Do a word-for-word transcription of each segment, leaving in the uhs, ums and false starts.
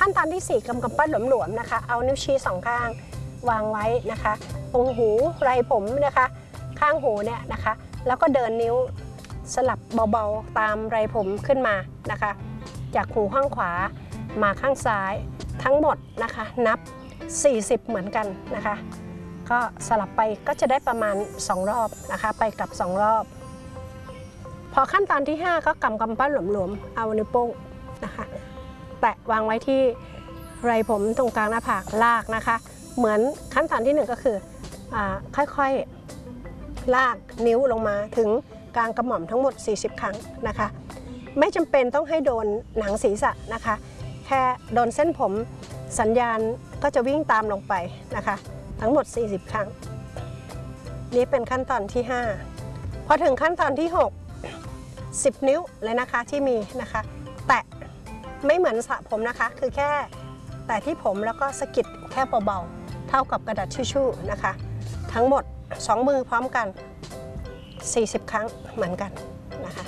ขั้นตอนที่สี่กำกำปั้นหลวมๆนะคะเอานิ้วชี้สองข้างวางไว้นะคะตรงหูไรผมนะคะข้างหูเนี่ยนะคะแล้วก็เดินนิ้วสลับเบาๆตามไรผมขึ้นมานะคะจากหูข้างขวามาข้างซ้ายทั้งหมดนะคะนับสี่สิบเหมือนกันนะคะก็สลับไปก็จะได้ประมาณสองรอบนะคะไปกลับสองรอบพอขั้นตอนที่ห้าก็กำกำปั้นหลวมๆเอานิ้วโป้งนะคะแตะวางไว้ที่ไรผมตรงกลางหน้าผากลากนะคะเหมือนขั้นตอนที่หนึ่งก็คือค่อยๆลากนิ้วลงมาถึงกลางกระหม่อมทั้งหมดสี่สิบครั้งนะคะไม่จำเป็นต้องให้โดนหนังศีรษะนะคะแค่โดนเส้นผมสัญญาณก็จะวิ่งตามลงไปนะคะทั้งหมดสี่สิบครั้งนี่เป็นขั้นตอนที่ห้าพอถึงขั้นตอนที่หก สิบนิ้วเลยนะคะที่มีนะคะแตะไม่เหมือนสระผมนะคะคือแค่แตะที่ผมแล้วก็สะกิดแค่เบาๆเท่ากับกระดาษทิชชู่นะคะทั้งหมดสองมือพร้อมกันสี่สิบครั้งเหมือนกันนะคะ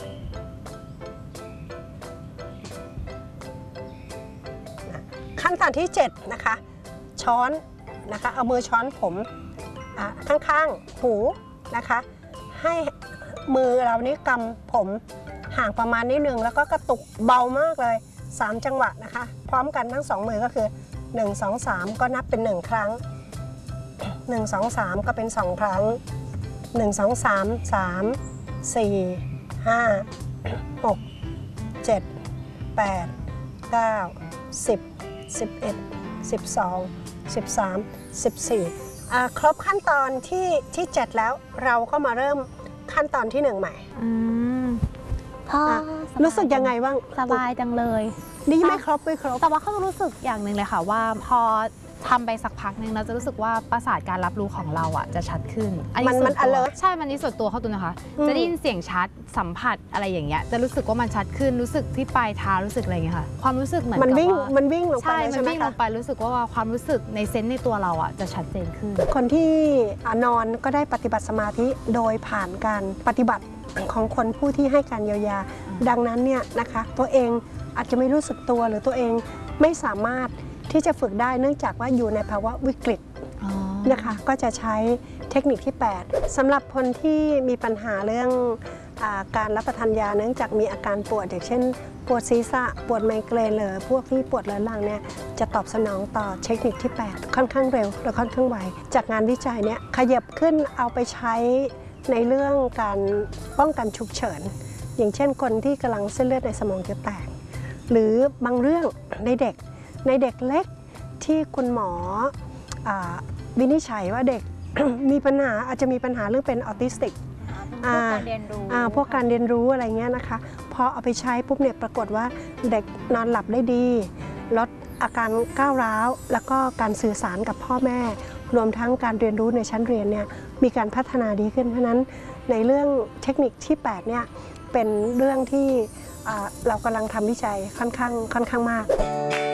ขั้นตอนที่เจ็ดนะคะช้อนนะคะเอามือช้อนผมข้างๆหูนะคะให้มือเรานี้กำผมห่างประมาณนิดนึงแล้วก็กระตุกเบามากเลยสามจังหวะนะคะพร้อมกันทั้งสองมือก็คือหนึ่ง สอง สามก็นับเป็นหนึ่งครั้งหนึ่ง สอง สามก็เป็นสองครั้งหนึ่ง สอง สาม สาม สี่ ห้า หก เจ็ด แปด เก้า สิบ สิบเอ็ด สิบสอง สิบสาม สิบสี่ครบขั้นตอนที่ที่เจ็ดแล้วเราก็มาเริ่มขั้นตอนที่หนึ่งใหม่พ่อรู้สึกยังไงบ้างสบายจังเลยนี่ไม่ครบไม่ครบแต่ว่าเขารู้สึกอย่างหนึ่งเลยค่ะว่าพอทำไปสักพักหนึ่งเราจะรู้สึกว่าประสาทการรับรู้ของเราอ่ะจะชัดขึ้นมันมัน alert ใช่มันนี่ส่วนตัวเขาตัวนะคะจะได้ยินเสียงชัดสัมผัสอะไรอย่างเงี้ยจะรู้สึกว่ามันชัดขึ้นรู้สึกที่ปลายเท้ารู้สึกอะไรเงี้ยค่ะความรู้สึกเหมือนมันวิ่งมันวิ่งลงไปใช่มันวิ่งลงไปรู้สึกว่าความรู้สึกในเซนส์ในตัวเราอ่ะจะชัดเจนขึ้นคนที่นอนก็ได้ปฏิบัติสมาธิโดยผ่านการปฏิบัติของคนผู้ที่ให้การเยียวยาดังนั้นเนี่ยนะคะตัวเองอาจจะไม่รู้สึกตัวหรือตัวเองไม่สามารถที่จะฝึกได้เนื่องจากว่าอยู่ในภาวะวิกฤตนะคะก็จะใช้เทคนิคที่แปดสำหรับคนที่มีปัญหาเรื่องอาการรับประทานยาเนื่องจากมีอาการปวดอย่างเช่นปวดศีรษะปวดไมเกรนหรือพวกที่ปวดเรื้อรังเนี่ยจะตอบสนองต่อเทคนิคที่แปดค่อนข้างเร็วและค่อนข้างไวจากงานวิจัยเนี่ยขยับขึ้นเอาไปใช้ในเรื่องการป้องกันฉุกเฉินอย่างเช่นคนที่กำลังเส้นเลือดในสมองจะแตกหรือบางเรื่องในเด็กในเด็กเล็กที่คุณหมอวินิจฉัยว่าเด็ก มีปัญหาอาจจะมีปัญหาเรื่องเป็นออทิสติกพวกการเรียนรู้พวกการเรียนรู้อะไรเงี้ยนะคะพอเอาไปใช้ปุ๊บเนี่ยปรากฏว่าเด็กนอนหลับได้ดีลดอาการก้าวร้าวแล้วก็การสื่อสารกับพ่อแม่รวมทั้งการเรียนรู้ในชั้นเรียนเนี่ยมีการพัฒนาดีขึ้นเพราะนั้นในเรื่องเทคนิคที่แปดเนี่ยเป็นเรื่องที่เรากำลังทำวิจัยค่อนข้างค่อนข้างมาก